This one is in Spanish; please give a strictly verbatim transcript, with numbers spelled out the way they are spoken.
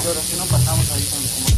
qué hora, si no pasamos ahí con como